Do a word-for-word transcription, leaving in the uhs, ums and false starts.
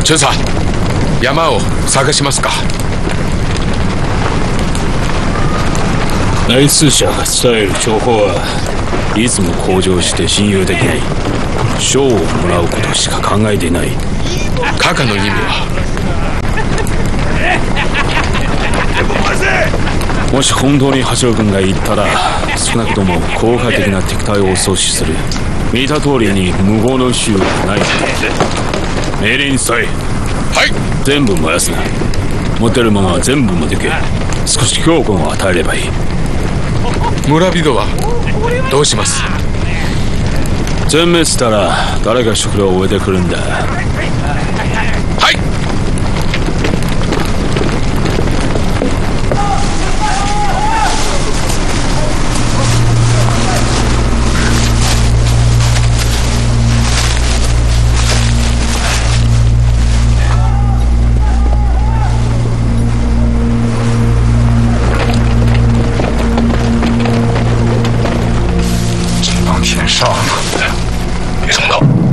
巡査、山を探しますか。 内通者が伝える情報はいつも向上して信用できない。賞をもらうことしか考えていない。 カカの意味は？ もし本当に八郎君が言ったら、少なくとも効果的な敵対を阻止する。見た通りに無謀の州はない。命令に伝え。 はい。 全部燃やすな。持ってるものは全部持ってけ。少し強行を与えればいい。 村人はどうします？ 全滅したら誰が食料を終えてくるんだ。 はい。 上，别冲动。